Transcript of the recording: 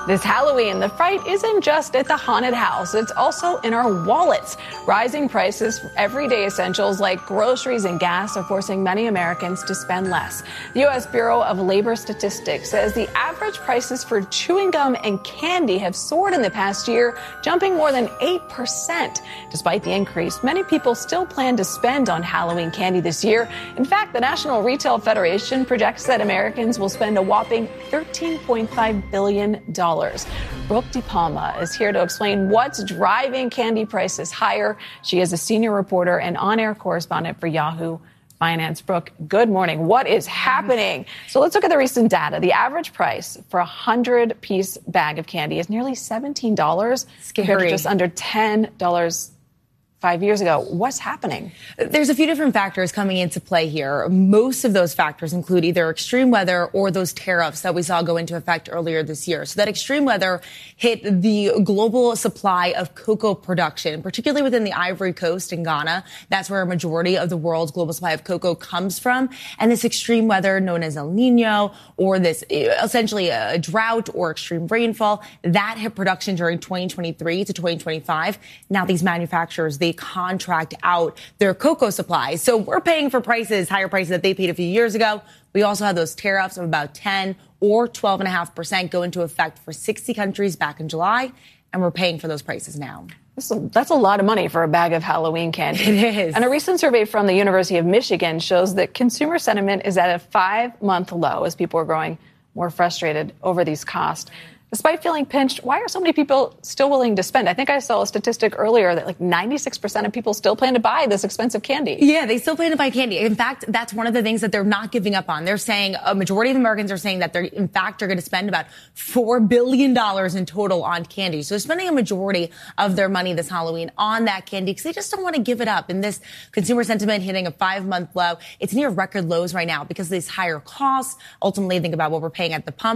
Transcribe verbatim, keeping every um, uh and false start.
This Halloween, the fright isn't just at the haunted house, it's also in our wallets. Rising prices for everyday essentials like groceries and gas are forcing many Americans to spend less. The U S Bureau of Labor Statistics says the average prices for chewing gum and candy have soared in the past year, jumping more than eight percent. Despite the increase, many people still plan to spend on Halloween candy this year. In fact, the National Retail Federation projects that Americans will spend a whopping thirteen point five billion dollars. Brooke DePalma is here to explain what's driving candy prices higher. She is a senior reporter and on-air correspondent for Yahoo Finance. Brooke, good morning. What is happening? So let's look at the recent data. The average price for a hundred-piece bag of candy is nearly seventeen dollars, compared to just under ten dollars five years ago. What's happening? There's a few different factors coming into play here. Most of those factors include either extreme weather or those tariffs that we saw go into effect earlier this year. So that extreme weather hit the global supply of cocoa production, particularly within the Ivory Coast in Ghana. That's where a majority of the world's global supply of cocoa comes from. And this extreme weather, known as El Nino, or this essentially a drought or extreme rainfall, that hit production during twenty twenty-three to twenty twenty-five. Now these manufacturers, they contract out their cocoa supply. So we're paying for prices, higher prices that they paid a few years ago. We also had those tariffs of about ten or twelve point five percent go into effect for sixty countries back in July, and we're paying for those prices now. That's a lot of money for a bag of Halloween candy. It is. And a recent survey from the University of Michigan shows that consumer sentiment is at a five-month low as people are growing more frustrated over these costs. Despite feeling pinched, why are so many people still willing to spend? I think I saw a statistic earlier that like ninety-six percent of people still plan to buy this expensive candy. Yeah, they still plan to buy candy. In fact, that's one of the things that they're not giving up on. They're saying a majority of Americans are saying that they're, in fact, are going to spend about four billion dollars in total on candy. So they're spending a majority of their money this Halloween on that candy because they just don't want to give it up. And this consumer sentiment hitting a five-month low, it's near record lows right now because of these higher costs. Ultimately, think about what we're paying at the pump.